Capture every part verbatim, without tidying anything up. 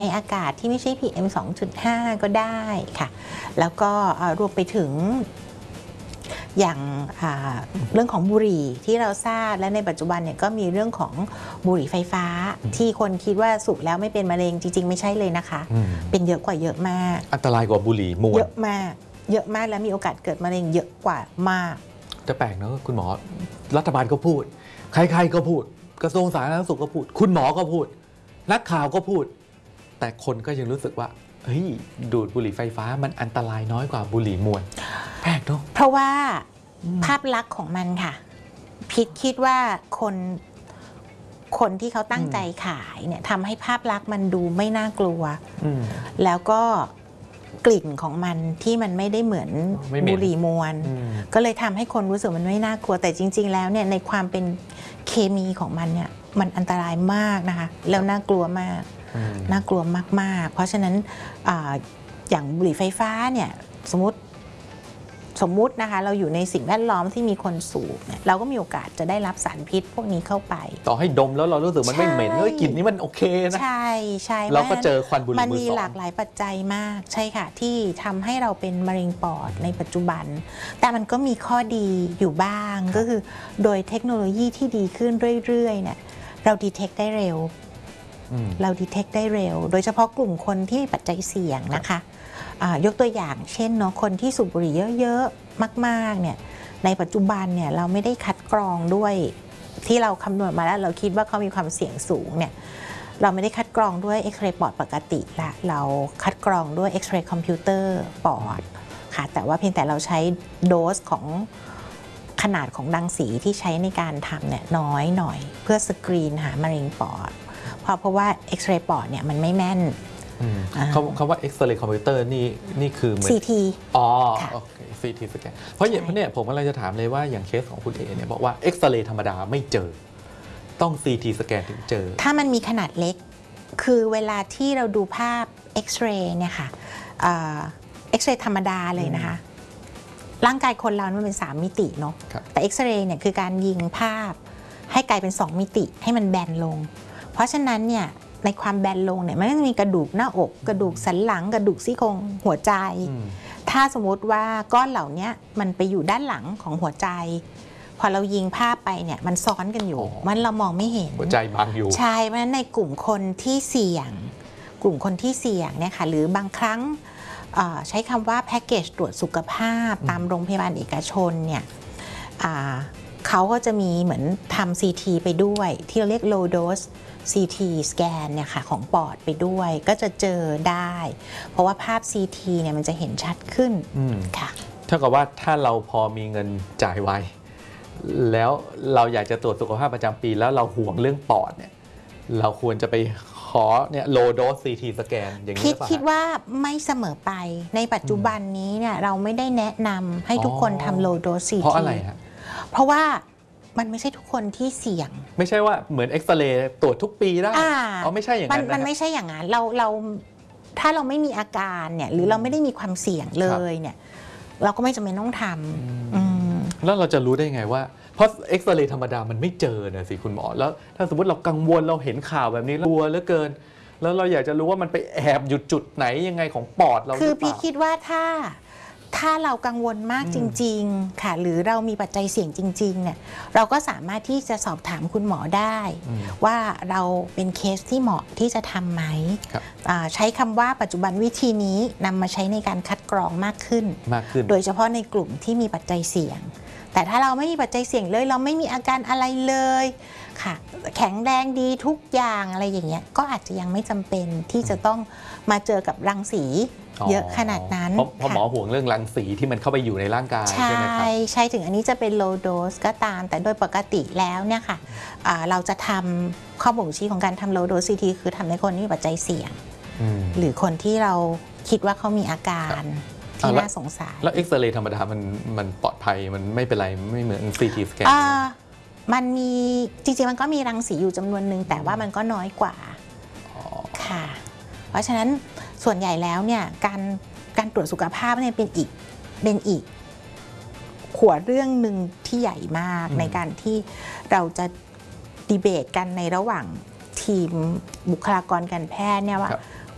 ในอากาศที่ไม่ใช่ พี เอ็ม สองจุดห้า ก็ได้ค่ะแล้วก็รวมไปถึงอย่างเรื่องของบุหรี่ที่เราทราบและในปัจจุบันเนี่ยก็มีเรื่องของบุหรี่ไฟฟ้าที่คนคิดว่าสูบแล้วไม่เป็นมะเร็งจริงๆไม่ใช่เลยนะคะเป็นเยอะกว่าเยอะมากอันตรายกว่าบุหรี่มวนเยอะมากเยอะมากและมีโอกาสเกิดมะเร็งเยอะกว่ามากจะแปลกเนอะคุณหมอรัฐบาลก็พูดใครๆก็พูดกระทรวงสาธารณสุขก็พูดคุณหมอก็พูดนักข่าวก็พูดแต่คนก็ยังรู้สึกว่าเฮ้ยดูดบุหรี่ไฟฟ้ามันอันตรายน้อยกว่าบุหรี่มวนแปลกเนอะเพราะว่าภาพลักษณ์ของมันค่ะพิษคิดว่าคนคนที่เขาตั้งใจขายเนี่ยทำให้ภาพลักษณ์มันดูไม่น่ากลัวแล้วก็กลิ่นของมันที่มันไม่ได้เหมือนบุหรี่มวนก็เลยทำให้คนรู้สึกมันไม่น่ากลัวแต่จริงๆแล้วเนี่ยในความเป็นเคมีของมันเนี่ยมันอันตรายมากนะคะแล้วน่ากลัวมากน่ากลัวมากๆเพราะฉะนั้น อ, อย่างบุหรี่ไฟฟ้าเนี่ยสมมติสมมุตินะคะเราอยู่ในสิ่งแวดล้อมที่มีคนสูบเนี่ยเราก็มีโอกาสจะได้รับสารพิษพวกนี้เข้าไปต่อให้ดมแล้วเรารู้สึกมันไม่เหม็นเฮ้ยกลิ่นนี้มันโอเคนะใช่ใช่เราก็เจอควันบุหรี่มือสองมันมีหลากหลายปัจจัยมากใช่ค่ะที่ทำให้เราเป็นมะเร็งปอดในปัจจุบันแต่มันก็มีข้อดีอยู่บ้างก็คือโดยเทคโนโลยีที่ดีขึ้นเรื่อยๆเนี่ยเราดีเทคได้เร็วเราดีเทคได้เร็วโดยเฉพาะกลุ่มคนที่มีปัจจัยเสี่ยงนะคะยกตัวอย่างเช่นเนาะคนที่สูบบุหรี่เยอะๆมากๆเนี่ยในปัจจุบันเนี่ยเราไม่ได้คัดกรองด้วยที่เราคำนวณมาแล้วเราคิดว่าเขามีความเสี่ยงสูงเนี่ยเราไม่ได้คัดกรองด้วยเอ็กซเรย์ปอดปกติละเราคัดกรองด้วยเอ็กซเรย์คอมพิวเตอร์ปอดค่ะแต่ว่าเพียงแต่เราใช้โดสของขนาดของรังสีที่ใช้ในการทำเนี่ยน้อยหน่อยเพื่อสกรีนหามะเร็งปอดเพราะเพราะว่าเอ็กซเรย์ปอดเนี่ยมันไม่แม่นเขาคำว่าเอ็กซเรย์คอมพิวเตอร์นี่นี่คือเหมือนซี ทีอ๋อโอเค ซี ที สแกนเพราะอย่างเนี่ยผมกำลังจะถามเลยว่าอย่างเคสของคุณเอเนี่ยบอกว่าเอ็กซเรย์ธรรมดาไม่เจอต้อง ซี ที สแกนถึงเจอถ้ามันมีขนาดเล็กคือเวลาที่เราดูภาพเอ็กซเรย์เนี่ยค่ะเอ็กซเรย์ธรรมดาเลยนะคะร่างกายคนเรามันเป็นสามมิติเนาะแต่เอ็กซเรย์เนี่ยคือการยิงภาพให้กลายเป็นสองมิติให้มันแบนลงเพราะฉะนั้นเนี่ยในความแบนลงเนี่ยมันก็จะมีกระดูกหน้าอกกระดูกสันหลังกระดูกซี่โครงหัวใจถ้าสมมติว่าก้อนเหล่านี้มันไปอยู่ด้านหลังของหัวใจพอเรายิงภาพไปเนี่ยมันซ้อนกันอยู่มันเรามองไม่เห็นหัวใจบังอยู่ใช่เพราะฉะนั้นในกลุ่มคนที่เสี่ยงกลุ่มคนที่เสี่ยงเนี่ยค่ะหรือบางครั้งใช้คำว่าแพ็กเกจตรวจสุขภาพตามโรงพยาบาลเอกชนเนี่ยเขาก็จะมีเหมือนทำ ซี ที ไปด้วยที่เราเรียก low dose ซี ที สแกนเนี่ยค่ะของปอดไปด้วยก็จะเจอได้เพราะว่าภาพ ซี ที เนี่ยมันจะเห็นชัดขึ้นค่ะเท่ากับว่าถ้าเราพอมีเงินจ่ายไว้แล้วเราอยากจะตรวจสุขภาพประจำปีแล้วเราห่วงเรื่องปอดเนี่ยเราควรจะไปขอเนี่ย low dose ซี ที สแกนอย่างนี้พี่คิดว่าไม่เสมอไปในปัจจุบันนี้เนี่ยเราไม่ได้แนะนำให้ทุกคนทำ low dose ซี ทีเพราะอะไรฮะเพราะว่ามันไม่ใช่ทุกคนที่เสี่ยงไม่ใช่ว่าเหมือนเอ็กซเรย์ตรวจทุกปีได้อ๋อไม่ใช่อย่างนั้นมันไม่ใช่อย่างนั้นเราเราถ้าเราไม่มีอาการเนี่ยหรือเราไม่ได้มีความเสี่ยงเลยเนี่ยเราก็ไม่จำเป็นต้องทำแล้วเราจะรู้ได้ไงว่าเพราะเอ็กซเรย์ธรรมดามันไม่เจอนะสิคุณหมอแล้วถ้าสมมติเรากังวลเราเห็นข่าวแบบนี้กลัวเหลือเกินแล้วเราอยากจะรู้ว่ามันไปแอบอยู่จุดไหนยังไงของปอดเราคือพี่คิดว่าถ้าถ้าเรากังวลมากจริงๆค่ะหรือเรามีปัจจัยเสี่ยงจริงๆเนี่ยเราก็สามารถที่จะสอบถามคุณหมอได้ว่าเราเป็นเคสที่เหมาะที่จะทำไหมใช้คำว่าปัจจุบันวิธีนี้นำมาใช้ในการคัดกรองมากขึ้นมากขึ้นโดยเฉพาะในกลุ่มที่มีปัจจัยเสี่ยงแต่ถ้าเราไม่มีปัจจัยเสี่ยงเลยเราไม่มีอาการอะไรเลยค่ะแข็งแรงดีทุกอย่างอะไรอย่างเงี้ยก็อาจจะยังไม่จำเป็นที่จะต้องมาเจอกับรังสีเยอะขนาดนั้นเพราะหมอห่วงเรื่องรังสีที่มันเข้าไปอยู่ในร่างกายใช่ไหมครับใช่ถึงอันนี้จะเป็น low dose ก็ตามแต่โดยปกติแล้วเนี่ยค่ะเราจะทำข้อบ่งชี้ของการทำ low dose ซี ที คือทำในคนที่มีปัจจัยเสี่ยงหรือคนที่เราคิดว่าเขามีอาการที่น่าสงสัยแล้วเอ็กซเรย์ธรรมดามันมันปลอดภัยมันไม่เป็นไรไม่เหมือน ซี ที สแกนมันมีจริงๆมันก็มีรังสีอยู่จำนวนหนึ่งแต่ว่ามันก็น้อยกว่าค่ะเพราะฉะนั้นส่วนใหญ่แล้วเนี่ยการการตรวจสุขภาพเนี่ยเป็นอีกเป็นอีกหัวเรื่องหนึ่งที่ใหญ่มากในการที่เราจะดีเบตกันในระหว่างทีมบุคลากรการแพทย์เนี่ยว่า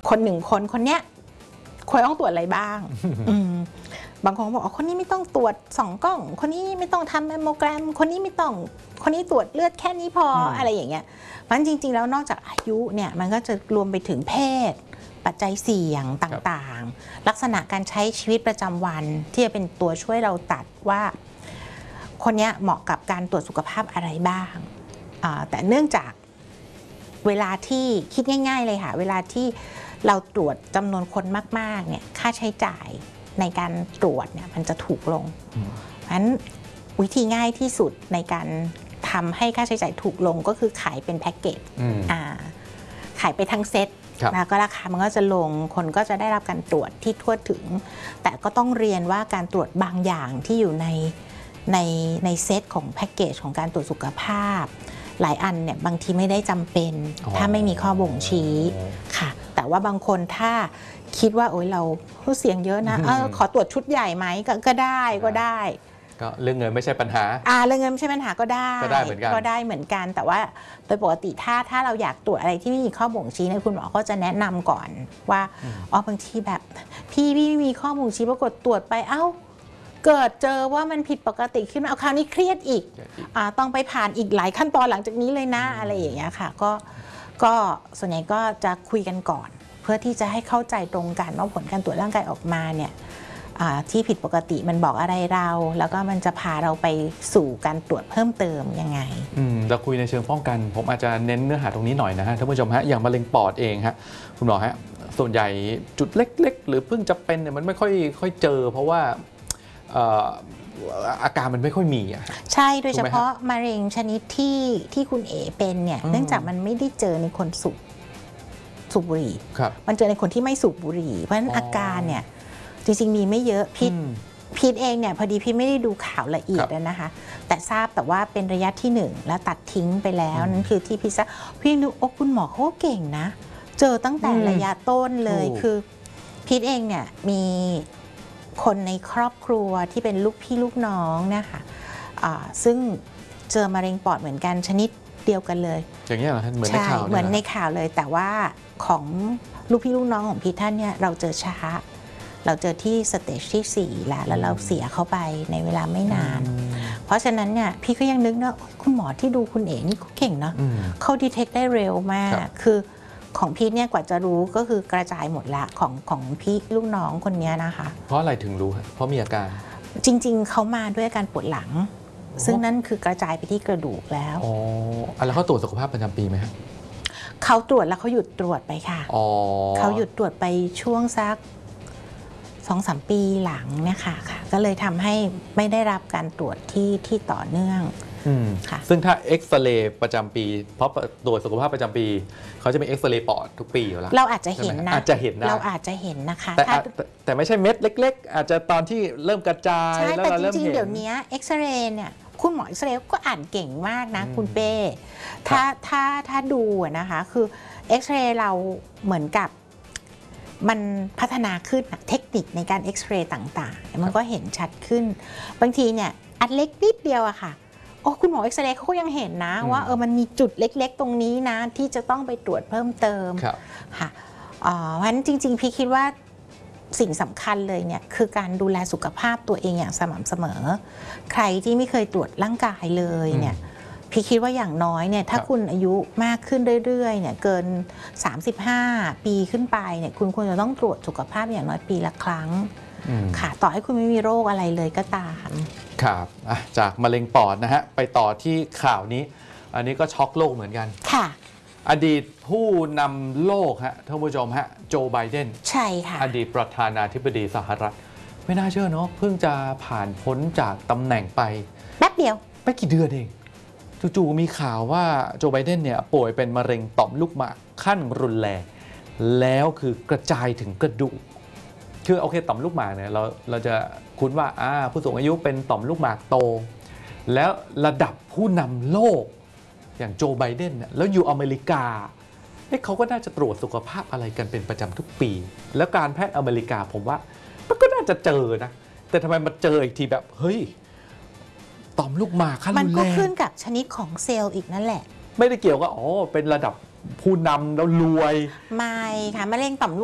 คนหนึ่งคนคนเนี้ยควรต้องตรวจอะไรบ้าง อืมบางคนบอกอ๋อคนนี้ไม่ต้องตรวจสองกล้องคนนี้ไม่ต้องทำแมมโมแกรมคนนี้ไม่ต้องคนนี้ตรวจเลือดแค่นี้พออืมอะไรอย่างเงี้ยมันจริงๆแล้วนอกจากอายุเนี่ยมันก็จะรวมไปถึงเพศปัจจัยเสี่ยงต่างๆ ลักษณะการใช้ชีวิตประจำวันที่จะเป็นตัวช่วยเราตัดว่าคนนี้เหมาะกับการตรวจสุขภาพอะไรบ้างแต่เนื่องจากเวลาที่คิดง่ายๆเลยค่ะเวลาที่เราตรวจจำนวนคนมากๆเนี่ยค่าใช้จ่ายในการตรวจเนี่ยมันจะถูกลงเพราะฉะนั้นวิธีง่ายที่สุดในการทำให้ค่าใช้จ่ายถูกลงก็คือขายเป็นแพ็กเกจขายไปทั้งเซ็ตแล้วก็ราคามันก็จะลงคนก็จะได้รับการตรวจที่ทั่วถึงแต่ก็ต้องเรียนว่าการตรวจบางอย่างที่อยู่ในในในเซตของแพ็กเกจของการตรวจสุขภาพหลายอันเนี่ยบางทีไม่ได้จำเป็นถ้าไม่มีข้อบ่งชี้ค่ะแต่ว่าบางคนถ้าคิดว่าโอ๊ยเราเสี่ยงเยอะนะเออขอตรวจชุดใหญ่ไหมกก็ได้ก็ได้ก็เรื่องเงินไม่ใช่ปัญหาอ่าเรื่องเงินไม่ใช่ปัญหาก็ได้ก็ได้เหมือนกันก็ได้เหมือนกันแต่ว่าโดยปกติถ้าถ้าเราอยากตรวจอะไรที่ไม่มีข้อบ่งชี้เนี่ยคุณหมอก็จะแนะนำก่อนว่าอ๋อบางทีแบบพี่พี่ไม่มีข้อบ่งชี้ปรากฏตรวจไปเอ้าเกิดเจอว่ามันผิดปกติขึ้นมาเอาคราวนี้เครียดอีกอ่าต้องไปผ่านอีกหลายขั้นตอนหลังจากนี้เลยนะอะไรอย่างเงี้ยค่ะก็ก็ส่วนใหญ่ก็จะคุยกันก่อนเพื่อที่จะให้เข้าใจตรงกันว่าผลการตรวจร่างกายออกมาเนี่ยที่ผิดปกติมันบอกอะไรเราแล้วก็มันจะพาเราไปสู่การตรวจเพิ่มเติมยังไงอืมเราคุยในเชิงป้องกันผมอาจจะเน้นเนื้อหาตรงนี้หน่อยนะฮะท่านผู้ชมฮะอย่างมะเร็งปอดเองฮะคุณหมอฮะส่วนใหญ่จุดเล็กๆหรือเพิ่งจะเป็นเนี่ยมันไม่ค่อยค่อยเจอเพราะว่าอาการมันไม่ค่อยมีอ่ะใช่โดยเฉพาะมะเร็งชนิดที่ที่คุณเอ๋เป็นเนี่ยเนื่องจากมันไม่ได้เจอในคนสูบสูบบุหรี่มันเจอในคนที่ไม่สูบบุหรี่เพราะฉะนั้นอาการเนี่ยจริงๆมีไม่เยอะพีทพีทเองเนี่ยพอดีพีทไม่ได้ดูข่าวละเอียดนะคะแต่ทราบแต่ว่าเป็นระยะที่หนึ่งแล้วตัดทิ้งไปแล้วนั่นคือที่พีทพี่นึกโอ้คุณหมอเขาเก่งนะเจอตั้งแต่ระยะต้นเลยคือพีทเองเนี่ยมีคนในครอบครัวที่เป็นลูกพี่ลูกน้องนะคะซึ่งเจอมะเร็งปอดเหมือนกันชนิดเดียวกันเลยอย่างนี้เหรอเหมือนในข่าวเหมือนในข่าวเลยแต่ว่าของลูกพี่ลูกน้องของพี่ท่านเนี่ยเราเจอช้าเราเจอที่สเตจที่สี่แล้วแล้วเราเสียเข้าไปในเวลาไม่นานเพราะฉะนั้นเนี่ยพี่ก็ยังนึกนะคุณหมอที่ดูคุณเอ๋นี่เก่งเนาะเขาดีเทคได้เร็วมากคือของพี่เนี่ยกว่าจะรู้ก็คือกระจายหมดละของของพี่ลูกน้องคนนี้นะคะเพราะอะไรถึงรู้เพราะมีอาการจริงๆเขามาด้วยอาการปวดหลังซึ่งนั่นคือกระจายไปที่กระดูกแล้วอ๋อแล้วเขาตรวจสุขภาพประจำปีไหมครับเขาตรวจแล้วเขาหยุดตรวจไปค่ะเขาหยุดตรวจไปช่วงสักสองสามปีหลังเนี่ยค่ะก็เลยทำให้ไม่ได้รับการตรวจที่ที่ต่อเนื่องค่ะซึ่งถ้าเอ็กซเรย์ประจำปีเพราะตรวจสุขภาพประจำปีเขาจะมีเอ็กซเรย์ปอดทุกปีอยู่แล้วเราอาจจะเห็นนะอาจจะเห็นนะเราอาจจะเห็นนะคะแต่แต่ไม่ใช่เม็ดเล็กๆอาจจะตอนที่เริ่มกระจายใช่แต่จริงๆเดี๋ยวนี้เอ็กซเรย์เนี่ยคุณหมอเอ็กซเรย์ก็อ่านเก่งมากนะคุณเป้ถ้าถ้าถ้าดูนะคะคือเอ็กซเรย์เราเหมือนกับมันพัฒนาขึ้นเทคนิคในการเอ็กซเรย์ต่างๆมันก็เห็นชัดขึ้นบางทีเนี่ยอันเล็กนิดเดียวอะค่ะโอ้คุณหมอเอ็กซเรย์เขาก็ยังเห็นนะว่าเออมันมีจุดเล็กๆตรงนี้นะที่จะต้องไปตรวจเพิ่มเติมค่ะเพราะฉะนั้นจริงๆพี่คิดว่าสิ่งสำคัญเลยเนี่ยคือการดูแลสุขภาพตัวเองอย่างสม่ำเสมอใครที่ไม่เคยตรวจร่างกายเลยเนี่ยพี่คิดว่าอย่างน้อยเนี่ยถ้าคุณอายุมากขึ้นเรื่อยๆเนี่ยเกินสามสิบห้าปีขึ้นไปเนี่ยคุณควรจะต้องตรวจสุขภาพอย่างน้อยปีละครั้งค่ะต่อให้คุณไม่มีโรคอะไรเลยก็ตามครับจากมะเร็งปอดนะฮะไปต่อที่ข่าวนี้อันนี้ก็ช็อกโลกเหมือนกันค่ะอดีตผู้นำโลกฮะท่านผู้ชมฮะโจไบเดนใช่ค่ะอดีตประธานาธิบดีสหรัฐไม่น่าเชื่อเนาะเพิ่งจะผ่านพ้นจากตำแหน่งไปแป๊บเดียวไม่กี่เดือนเองจู่ๆมีข่าวว่าโจไบเดนเนี่ยป่วยเป็นมะเร็งต่อมลูกหมากขั้นรุนแรงแล้วคือกระจายถึงกระดูกคือโอเคต่อมลูกหมากเนี่ยเราเราจะคุ้นว่าอ่าผู้สูงอายุเป็นต่อมลูกหมากโตแล้วระดับผู้นำโลกอย่างโจไบเดนเนี่ยแล้วอยู่อเมริกาเขาก็น่าจะตรวจสุขภาพอะไรกันเป็นประจำทุกปีแล้วการแพทย์อเมริกาผมว่ามันก็น่าจะเจอนะแต่ทำไมมาเจออีกทีแบบเฮ้ยต่อมลูกหมากขั้นรุนแรงมันก็ขึ้นกับชนิดของเซลล์อีกนั่นแหละไม่ได้เกี่ยวกับอ๋อเป็นระดับผู้นำแล้วรวยไม่ค่ะมะเร็งต่อม